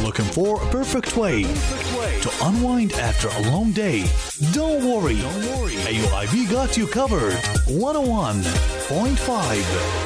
Looking for a perfect way to unwind after a long day? Don't worry. AUIV got you covered. 101.5